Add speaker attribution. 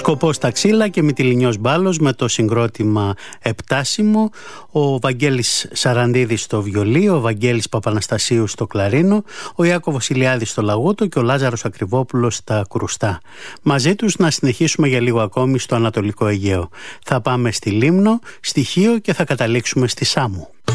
Speaker 1: Σκοπός στα ξύλα και Μυτιληνιός Μπάλος με το συγκρότημα Επτάσιμο, ο Βαγγέλης Σαραντίδης στο βιολί, ο Βαγγέλης Παπαναστασίου στο κλαρίνο, ο Ιάκωβος Βασιλιάδης στο λαγούτο και ο Λάζαρος Ακριβόπουλος στα κρουστά. Μαζί τους να συνεχίσουμε για λίγο ακόμη στο Ανατολικό Αιγαίο. Θα πάμε στη Λίμνο, στη Χίο και θα καταλήξουμε στη Σάμο.